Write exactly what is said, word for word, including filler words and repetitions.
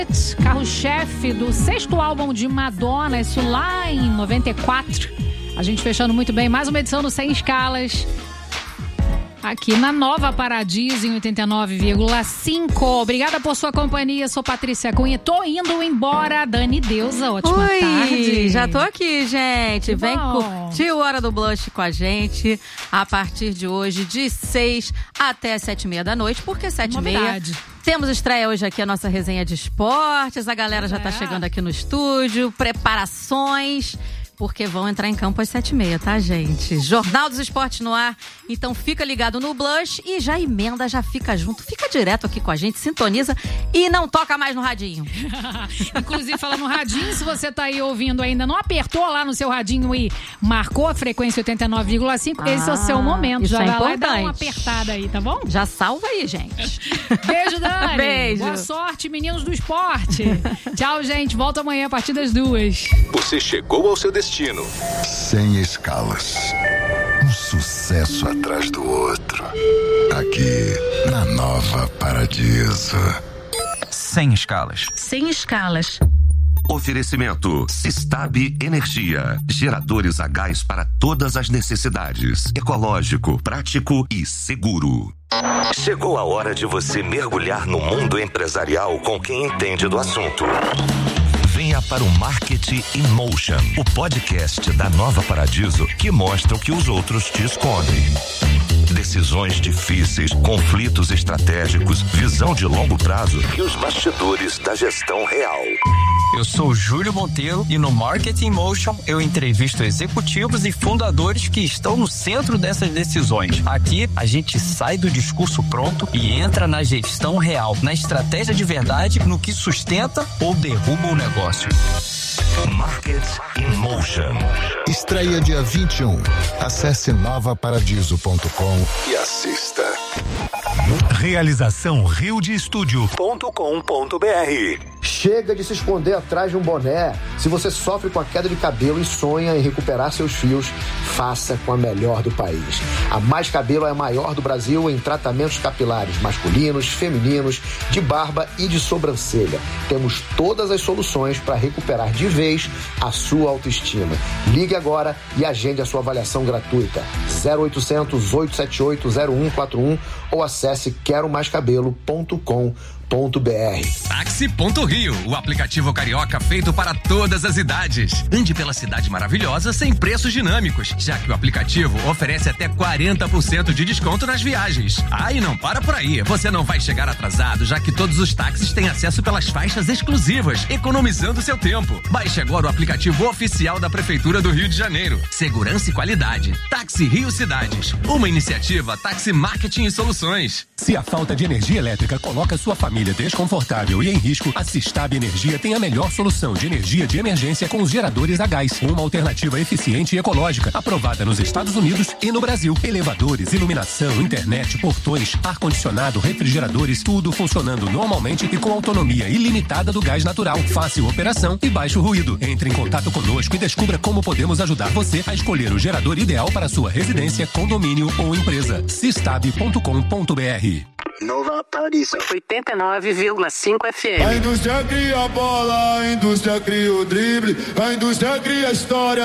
Carro-chefe do sexto álbum de Madonna, isso lá em noventa e quatro. A gente fechando muito bem, mais uma edição do Sem Escalas, aqui na Nova Paradiso em oitenta e nove vírgula cinco. Obrigada por sua companhia, sou Patrícia Cunha. Tô indo embora, Dani Deusa, ótima Oi, tarde. Já tô aqui, gente. Vem Bom. curtir o Hora do Blush com a gente a partir de hoje, de seis até sete e meia da noite, porque sete e meia... Novidade. Temos estreia hoje aqui a nossa resenha de esportes, a galera já tá É. chegando aqui no estúdio, preparações, porque vão entrar em campo às sete e meia, tá, gente? Jornal dos Esportes no ar, então fica ligado no Blush e já emenda, já fica junto, fica direto aqui com a gente, sintoniza e não toca mais no radinho. Inclusive, falando no radinho, se você tá aí ouvindo ainda, não apertou lá no seu radinho e marcou a frequência oitenta e nove vírgula cinco, esse é o seu momento. isso Já é vai lá e dá uma importante. apertada aí, tá bom? Já salva aí, gente. Beijo, Dani. Beijo. Boa sorte, meninos do esporte. Tchau, gente. Volto amanhã a partir das duas. Você chegou ao seu destino. Sem escalas. Um sucesso atrás do outro. Aqui na Nova Paradiso. Sem escalas. Sem escalas. Oferecimento Sistab Energia. Geradores a gás para todas as necessidades. Ecológico, prático e seguro. Chegou a hora de você mergulhar no mundo empresarial com quem entende do assunto. Venha para o Marketing in Motion, o podcast da Nova Paradiso que mostra o que os outros te escondem. Decisões difíceis, conflitos estratégicos, visão de longo prazo e os bastidores da gestão real. Eu sou Júlio Monteiro e no Marketing Motion eu entrevisto executivos e fundadores que estão no centro dessas decisões. Aqui a gente sai do discurso pronto e entra na gestão real, na estratégia de verdade, no que sustenta ou derruba o negócio. Market in Motion. Estreia dia vinte e um. Acesse nova paradiso ponto com e assista. Realização rio de estúdio ponto com ponto br. Chega de se esconder atrás de um boné. Se você sofre com a queda de cabelo e sonha em recuperar seus fios, faça com a melhor do país. A Mais Cabelo é a maior do Brasil em tratamentos capilares masculinos, femininos, de barba e de sobrancelha. Temos todas as soluções para recuperar de vez a sua autoestima. Ligue agora e agende a sua avaliação gratuita. zero oitocentos, oito sete oito, zero um quatro um ou acesse quero mais cabelo ponto com ponto br. Táxi.rio, o aplicativo carioca feito para todas as idades. Ande pela cidade maravilhosa sem preços dinâmicos, já que o aplicativo oferece até quarenta por cento de desconto nas viagens. Ah, e não para por aí, você não vai chegar atrasado, já que todos os táxis têm acesso pelas faixas exclusivas, economizando seu tempo. Baixe agora o aplicativo oficial da Prefeitura do Rio de Janeiro. Segurança e qualidade. Táxi Rio Cidades, uma iniciativa Táxi Marketing e Soluções. Se a falta de energia elétrica coloca sua família desconfortável e em risco, a Sistab Energia tem a melhor solução de energia de emergência com os geradores a gás. Uma alternativa eficiente e ecológica, aprovada nos Estados Unidos e no Brasil. Elevadores, iluminação, internet, portões, ar-condicionado, refrigeradores, tudo funcionando normalmente e com autonomia ilimitada do gás natural. Fácil operação e baixo ruído. Entre em contato conosco e descubra como podemos ajudar você a escolher o gerador ideal para sua residência, condomínio ou empresa. Sistab ponto com ponto br. Nova Paradiso oitenta e nove vírgula cinco F M. A indústria cria a bola, a indústria cria o drible, a indústria cria a história.